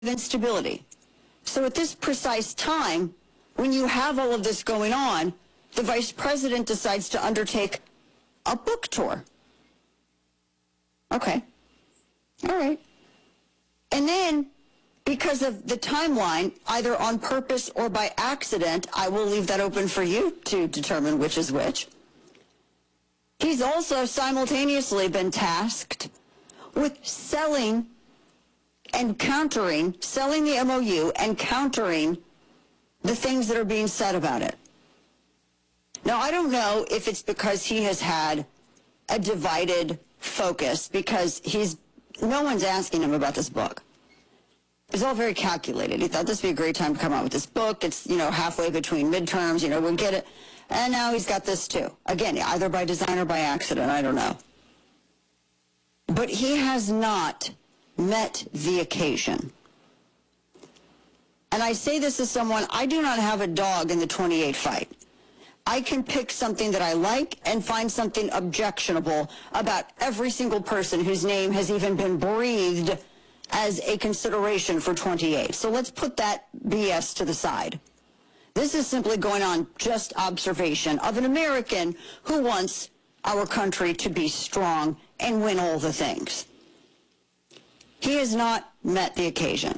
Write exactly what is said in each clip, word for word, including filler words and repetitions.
instability. So at this precise time, when you have all of this going on, the vice president decides to undertake a book tour. Okay. All right. And then, because of the timeline, either on purpose or by accident, I will leave that open for you to determine which is which. He's also simultaneously been tasked with selling and countering, selling the M O U and countering the things that are being said about it. Now, I don't know if it's because he has had a divided focus, because he's, no one's asking him about this book. It's all very calculated. He thought this would be a great time to come out with this book. It's, you know, halfway between midterms, you know, we'll get it. And now he's got this too. Again, either by design or by accident, I don't know. But he has not met the occasion. And I say this as someone, I do not have a dog in the twenty-eight fight. I can pick something that I like and find something objectionable about every single person whose name has even been breathed as a consideration for twenty-eight. So let's put that B S to the side. This is simply going on just observation of an American who wants our country to be strong and win all the things. He has not met the occasion.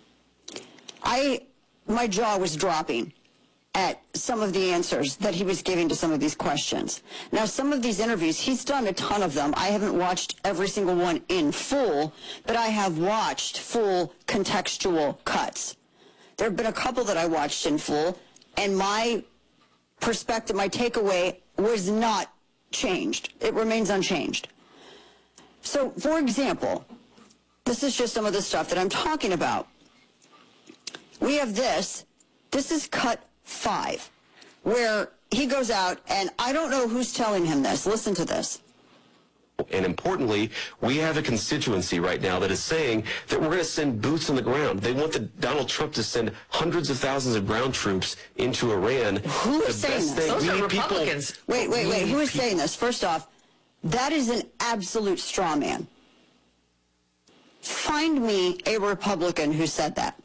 I, my jaw was dropping at some of the answers that he was giving to some of these questions. Now, some of these interviews, he's done a ton of them. I haven't watched every single one in full, but I have watched full contextual cuts. There have been a couple that I watched in full, and my perspective, my takeaway was not changed. It remains unchanged. So, for example, this is just some of the stuff that I'm talking about. We have this. This is cut five, where he goes out, and I don't know who's telling him this. Listen to this. And importantly, we have a constituency right now that is saying that we're going to send boots on the ground. They want the, Donald Trump to send hundreds of thousands of ground troops into Iran. Who is saying this? Thing, Those we are need Republicans. People, wait, wait, wait. Who is people. saying this? First off, that is an absolute straw man. Find me a Republican who said that.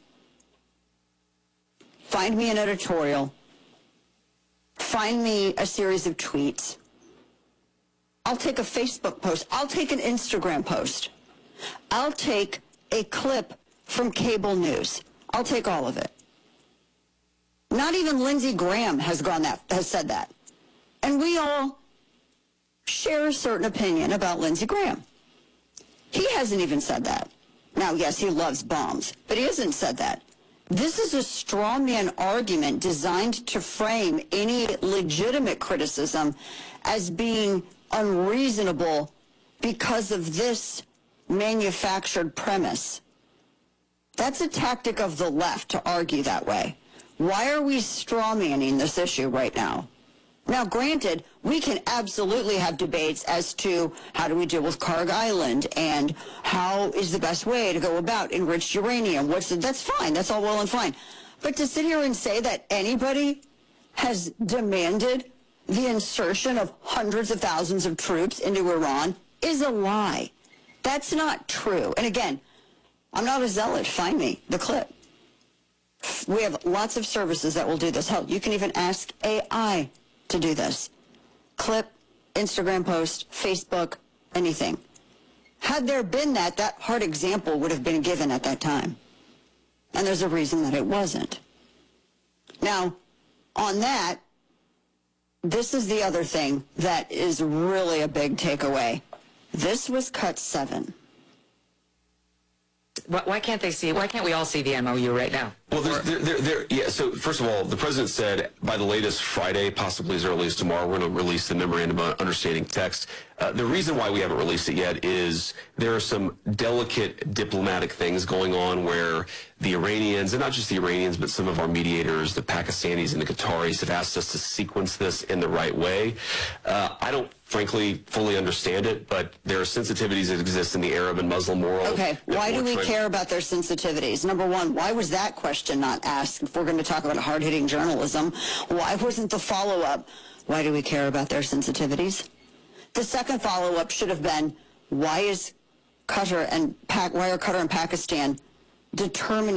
Find me an editorial. Find me a series of tweets. I'll take a Facebook post. I'll take an Instagram post. I'll take a clip from cable news. I'll take all of it. Not even Lindsey Graham has gone that has said that. And we all share a certain opinion about Lindsey Graham. He hasn't even said that. Now, yes, he loves bombs, but he hasn't said that. This is a straw man argument designed to frame any legitimate criticism as being unreasonable because of this manufactured premise. That's a tactic of the left to argue that way. Why are we straw manning this issue right now? Now, granted, we can absolutely have debates as to how do we deal with Karg Island and how is the best way to go about enriched uranium. What's the, that's fine. That's all well and fine. But to sit here and say that anybody has demanded the insertion of hundreds of thousands of troops into Iran is a lie. That's not true. And again, I'm not a zealot. Find me the clip. We have lots of services that will do this. Hell, you can even ask A I to do this. Clip, Instagram post, Facebook, anything. Had there been that, that hard example would have been given at that time. And there's a reason that it wasn't. Now, on that, this is the other thing that is really a big takeaway. This was cut seven. Why can't they see? Why can't we all see the M O U right now? Well, there's, there, there, there, yeah, so first of all, the president said by the latest Friday, possibly as early as tomorrow, we're going to release the memorandum of understanding text. Uh, the reason why we haven't released it yet is there are some delicate diplomatic things going on where the Iranians, and not just the Iranians, but some of our mediators, the Pakistanis and the Qataris, have asked us to sequence this in the right way. Uh, I don't, frankly, fully understand it, but there are sensitivities that exist in the Arab and Muslim world. Okay, why do we trying- care about their sensitivities? Number one, why was that question not asked? If we're going to talk about hard-hitting journalism, why wasn't the follow-up, why do we care about their sensitivities? The second follow-up should have been, why is Qatar and pa- why are Qatar and Pakistan determining